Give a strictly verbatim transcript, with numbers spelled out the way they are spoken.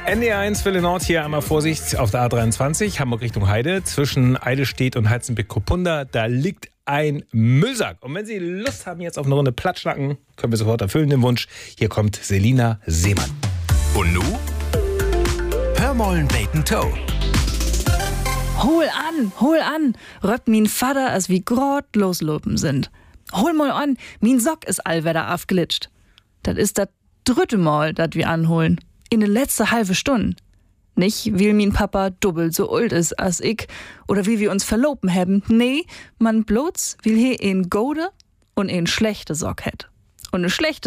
N D R eins Welle Nord hier, einmal Vorsicht auf der A dreiundzwanzig, Hamburg Richtung Heide, zwischen Eidelstedt und Heizenbeck-Kopunda, da liegt ein Müllsack. Und wenn Sie Lust haben jetzt auf eine Runde Platschnacken, können wir sofort erfüllen den Wunsch. Hier kommt Selina Seemann. Und nu? Hörmollen Bacon Toe. Hol an, hol an, röppt min Vater, als wie grad loslopen sind. Hol mal an, min Sock ist allwetter aufglitscht. Das ist das dritte Mal, dat wir anholen. In de letzte halbe Stunde. Nicht, weil min Papa doppelt so alt ist als ich oder wie wir uns verloben haben. Nee, man bloß will hier een gode und een schlechte Sock hat. Und eine schlechte